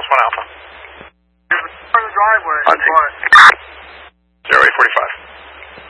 Southwest 1 Alpha. There's a car in the driveway. On